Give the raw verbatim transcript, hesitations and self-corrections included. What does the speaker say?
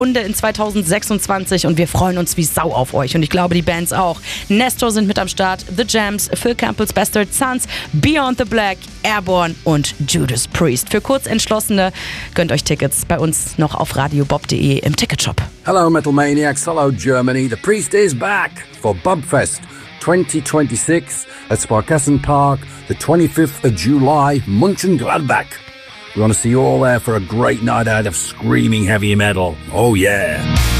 Runde in zweitausendsechsundzwanzig und wir freuen uns wie Sau auf euch und ich glaube die Bands auch. Nestor sind mit am Start, The Jams, Phil Campbell's Bastard Sons, Beyond the Black, Airborne und Judas Priest. Für Kurzentschlossene gönnt euch Tickets bei uns noch auf radiobob punkt de im Ticketshop. Hello Metal Maniacs, hello Germany. The Priest is back for Bubfest twenty twenty-six at Sparkassen Park, the twenty-fifth of July, Mönchengladbach. We want to see you all there for a great night out of screaming heavy metal. Oh yeah.